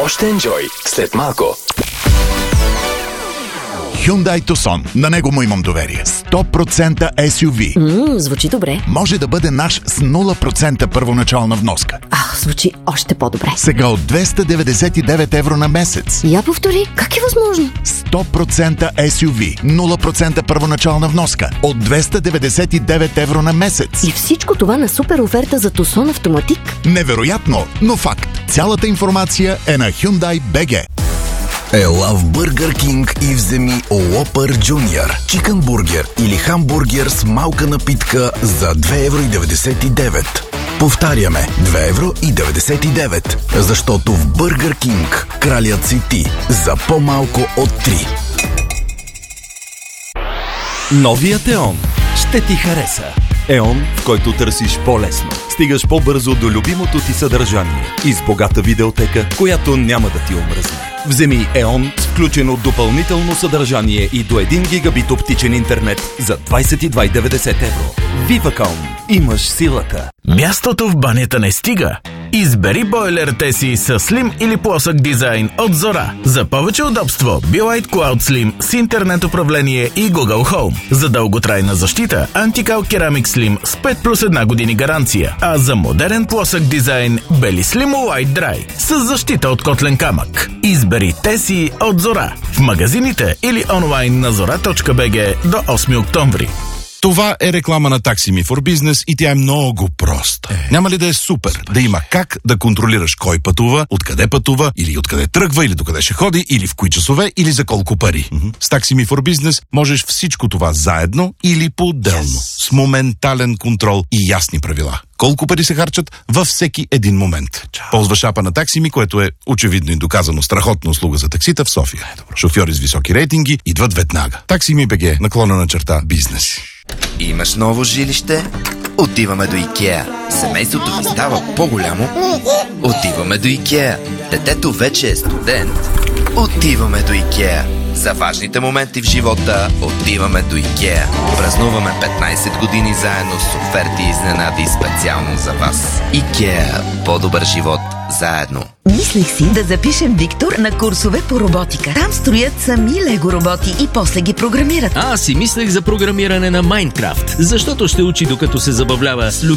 Още енджой след малко. Hyundai Tucson. На него му имам доверие. 100% SUV. Звучи добре. Може да бъде наш с 0% първоначална вноска. Звучи още по-добре. Сега от 299 евро на месец. Я повтори, как е възможно? 100% SUV. 0% първоначална вноска. От 299 евро на месец. И всичко това на супер оферта за Tucson Автоматик? Невероятно, но факт. Цялата информация е на Hyundai BG. Ела в Burger King и вземи Whopper Junior. Чикънбургер или хамбургер с малка напитка за 2,99 евро. Повтаряме, 2,99 евро. Защото в Burger King кралят си ти за по-малко от 3. Новият Еон ще ти хареса. Еон, в който търсиш по-лесно. Стигаш по-бързо до любимото ти съдържание и с богата видеотека, която няма да ти омръзне. Вземи Еон с включено допълнително съдържание и до 1 гигабит оптичен интернет за 22,90 евро. Вивакаун. Имаш силата. Мястото в банята не стига. Избери бойлерите си с слим или плосък дизайн от Зора. За повече удобство, Be-Lite Cloud Slim с интернет управление и Google Home. За дълготрайна защита, Anti-Cal Ceramic Slim с 5+1 години гаранция. А за модерен плосък дизайн, Beli Slim Light Dry с защита от котлен камък. Избери те си от Зора. В магазините или онлайн на zora.bg до 8 октомври. Това е реклама на Taxi Me for Business и тя е много проста. Няма ли да е супер да има как да контролираш кой пътува, откъде пътува, или откъде тръгва, или докъде ще ходи, или в кои часове, или за колко пари. С Taxi Me for Business можеш всичко това заедно или по-отделно. С моментален контрол и ясни правила. Колко пари се харчат във всеки един момент. Ползваш апа на Taxi Me, което е очевидно и доказано страхотна услуга за таксита в София. Шофьори с високи рейтинги идват веднага. Taxi Me BG /бизнес. Имаш ново жилище? Отиваме до Икеа. Семейството ви става по-голямо? Отиваме до Икеа. Детето вече е студент? Отиваме до Икеа. За важните моменти в живота отиваме до Икеа. Празнуваме 15 години заедно с оферти и изненади специално за вас. Икеа. По-добър живот заедно. Мислех си да запишем Виктор на курсове по роботика. Там строят сами лего роботи и после ги програмират. Аз си мислех за програмиране на Майнкрафт, защото ще учи докато се забавлява с